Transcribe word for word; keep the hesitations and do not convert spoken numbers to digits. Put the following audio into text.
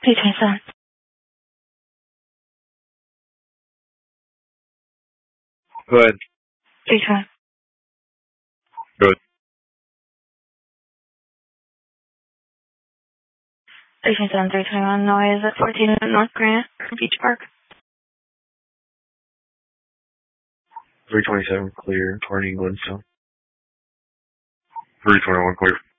three twenty-seven. Go ahead. three twenty. Good. three twenty-seven, three twenty-one, noise at fourteen North Grant, Beach Park. three twenty-seven, clear, Carney, Glenstone. three twenty-one, clear.